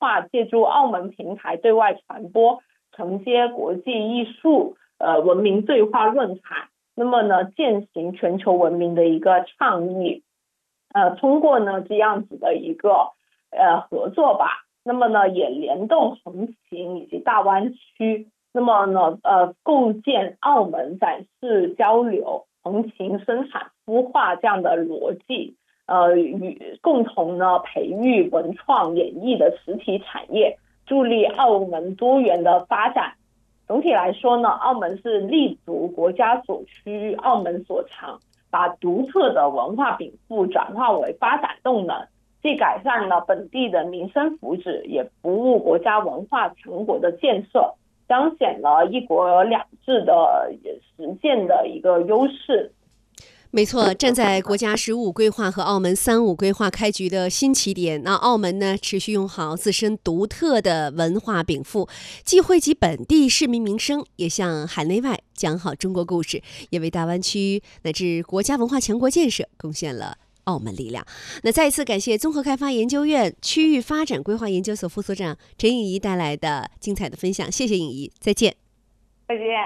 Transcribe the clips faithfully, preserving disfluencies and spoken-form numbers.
化借助澳门平台对外传播，承接国际艺术呃文明对话论坛，那么呢践行全球文明的一个倡议。呃，通过呢这样子的一个呃合作吧，那么呢也联动横琴以及大湾区，那么呢呃构建澳门展示交流、横琴生产孵化这样的逻辑，呃与共同呢培育文创演艺的实体产业，助力澳门多元的发展。总体来说呢，澳门是立足国家所需、澳门所长，把独特的文化禀赋转化为发展动能，既改善了本地的民生福祉，也服务国家文化强国的建设，彰显了一国两制的实践的一个优势。 没错，站在国家“十五”规划和澳门“三五”规划开局的新起点，那澳门呢，持续用好自身独特的文化禀赋，既惠及本地市民民生，也向海内外讲好中国故事，也为大湾区乃至国家文化强国建设贡献了澳门力量。那再一次感谢综合开发研究院区域发展规划研究所副所长陈颖怡带来的精彩的分享，谢谢颖怡，再见。 再见。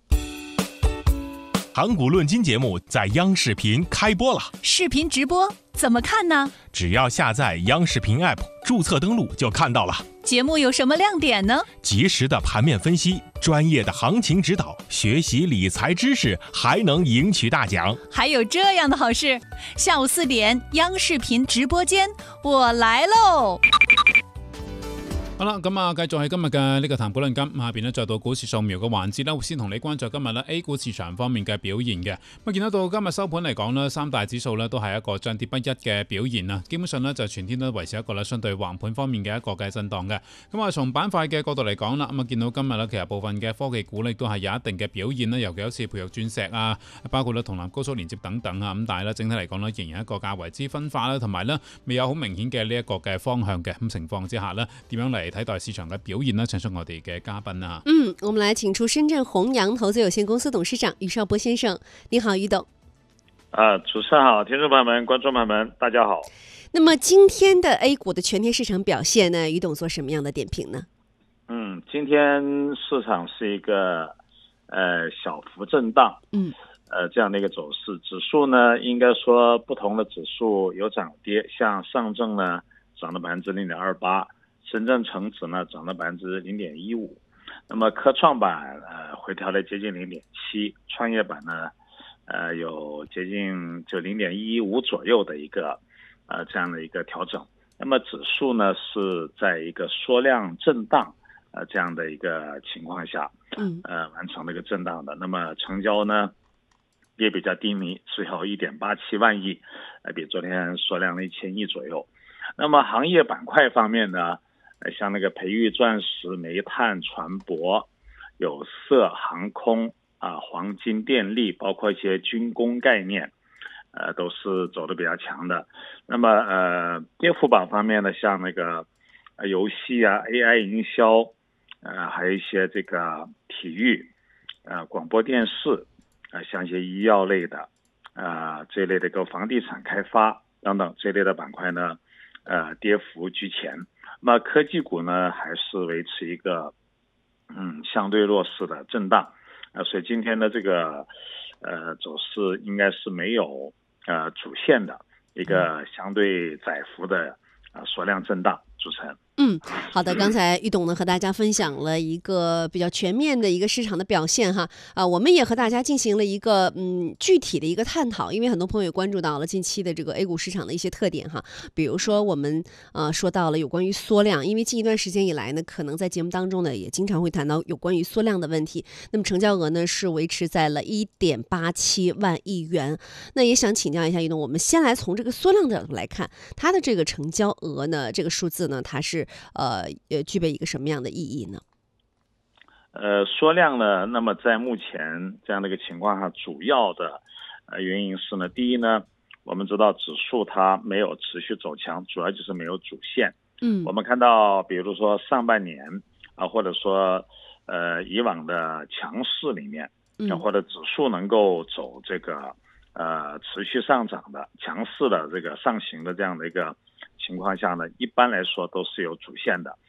盘古论金节目在央视频开播了， 视频直播怎么看呢？ 只要下载央视频 App， 注册登录就看到了。 节目有什么亮点呢？ 及时的盘面分析，专业的行情指导，学习理财知识，还能赢取大奖。 还有这样的好事，下午四点，央视频直播间，我来喽！ 好啦，咁啊，繼續係今日嘅呢個談股論金，下邊咧再到股市掃描嘅環節咧，會先同你關注今日咧 A 股市場方面嘅表現嘅。咁見得到今日收盤嚟講咧，三大指數咧都係一個漲跌不一嘅表現啊。基本上咧就全天都維持一個咧相對橫盤方面嘅一個嘅震盪嘅。咁啊，從板塊嘅角度嚟講啦，咁啊見到今日咧其實部分嘅科技股咧都係有一定嘅表現啦，尤其好似培育鑽石啊，包括咧同南高速連接等等啊。咁但係咧整體嚟講咧，仍然一個較為之分化啦，同埋咧未有好明顯嘅呢一個嘅方向嘅。咁情況之下咧，點樣嚟睇待市場嘅表現呢？請出我哋嘅嘉賓啊。 嗯，我們來請出深圳弘陽投資有限公司董事長余少波先生。你好，余董。 啊，主持人好，听众朋友们、观众朋友们，大家好。 那麼今天的 A 股的全天市場表現呢？余董做什麼樣的點評呢？ 嗯，今天市場是一個呃小幅震盪， 嗯， 呃這樣的一個走勢。指數呢，應該說不同的指數有漲跌，像上證呢漲了百分之零點二八。深圳成指呢漲了百分之零點一五，那麼科創板呃回調了接近零點七，創業板呢呃有接近就零點一五左右的一個呃這樣的一個調整。那麼指數呢是在一個縮量震盪呃這樣的一個情況下，嗯呃完成了一個震盪的。那麼成交呢也比較低迷，只有一點八七萬億，呃比昨天縮量了一千億左右。那麼行業板塊方面呢，像那個培育鑽石、煤炭、船舶、有色、航空啊、黃金、電力，包括一些軍工概念，呃，都是走得比較強的。那麼呃，跌幅榜方面呢，像那個遊戲啊、A I 營銷，呃，還有一些這個體育、呃，廣播電視，呃，像一些醫藥類的，啊、呃，這類的一個房地產開發等等這類的板塊呢，呃，跌幅居前。那麼科技股呢，還是維持一個嗯相對弱勢的震盪，呃，所以今天的這個呃走勢應該是沒有呃主線的一個相對窄幅的呃縮量震盪。主持人。 嗯，好的，剛才余董呢和大家分享了一個比較全面的一個市場的表現哈，啊，我們也和大家進行了一個嗯具體的一個探討，因為很多朋友關注到了近期的這個 A 股市場的一些特點哈，比如說我們呃說到了有關於縮量，因為近一段時間以來呢，可能在節目當中呢也經常會談到有關於縮量的問題，那麼成交額呢是維持在了一點八七萬億元，那也想請教一下余董，我們先來從這個縮量的角度來看，它的這個成交額呢，這個數字呢，它是呃呃具備一個什麼樣的意義呢？ 呃，縮量呢，那麼在目前這樣的一個情況下，主要的呃原因是呢，第一呢，我們知道指數它沒有持續走強，主要就是沒有主線。嗯，我們看到，比如說上半年啊，或者說呃以往的強勢裡面，嗯，或者指數能夠走這個呃持續上漲的強勢的這個上行的這樣的一個情況下呢，一般來說都是有主線的。